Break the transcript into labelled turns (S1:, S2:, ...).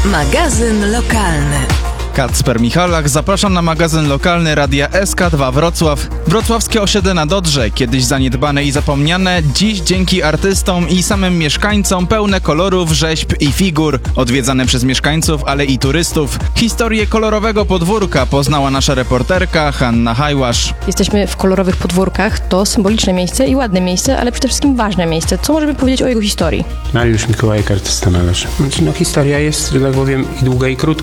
S1: Magazyn lokalny.
S2: Kacper Michalak, zapraszam na magazyn lokalny Radia SK2 Wrocław. Wrocławskie osiedle na Dodrze, kiedyś zaniedbane i zapomniane, dziś dzięki artystom i samym mieszkańcom pełne kolorów, rzeźb i figur. Odwiedzane przez mieszkańców, ale i turystów. Historię kolorowego podwórka poznała nasza reporterka Hanna Hajłasz.
S3: Jesteśmy w kolorowych podwórkach. To symboliczne miejsce i ładne miejsce, ale przede wszystkim ważne miejsce. Co możemy powiedzieć o jego historii?
S4: Mariusz Mikołajek, artysta malarz. Historia jest, że tak powiem, i długa, i krótka.